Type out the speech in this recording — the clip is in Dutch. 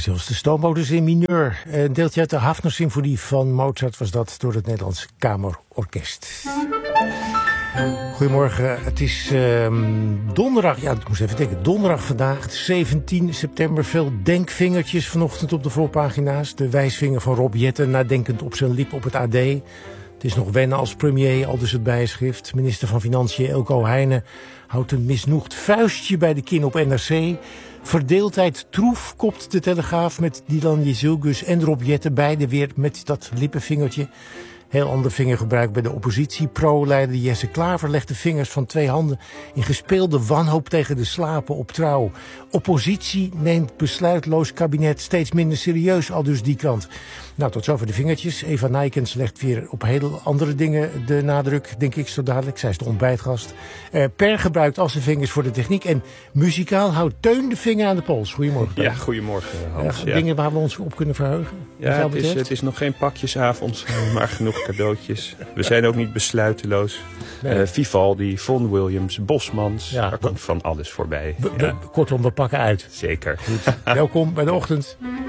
zelfs de stoommotors in mineur. Een deeltje uit de Hafner-symfonie van Mozart was dat door het Nederlands Kamerorkest. Goedemorgen, het is donderdag. Ja, ik moest even denken. Donderdag vandaag, 17 september. Veel denkvingertjes vanochtend op de voorpagina's. De wijsvinger van Rob Jetten nadenkend op zijn lip op het AD. Het is nog wennen als premier, aldus het bijschrift. Minister van Financiën Eelco Heijnen houdt een misnoegd vuistje bij de kin op NRC. Verdeeldheid troef, kopt de Telegraaf met Dylan Jezilgus en Rob Jetten. Beide weer met dat lippenvingertje. Heel ander vingergebruik bij de oppositie. Pro-leider Jesse Klaver legt de vingers van twee handen in gespeelde wanhoop tegen de slapen op Trouw. Oppositie neemt besluitloos kabinet steeds minder serieus, al dus die kant. Nou, tot zover de vingertjes. Eva Nijkens legt weer op heel andere dingen de nadruk, denk ik zo dadelijk. Zij is de ontbijtgast. Per gebruikt als zijn vingers voor de techniek. En muzikaal houdt Teun de vinger aan de pols. Goedemorgen. Ja, goedemorgen Hans. Dingen waar we ons op kunnen verheugen. Ja, het is nog geen pakjesavond, maar genoeg cadeautjes. We zijn ook niet besluiteloos. Nee. Vivaldi, Vaughan Williams, Bosmans. Ja, daar komt van alles voorbij. Kortom, we pakken uit. Zeker. Goed. Welkom bij de ochtend.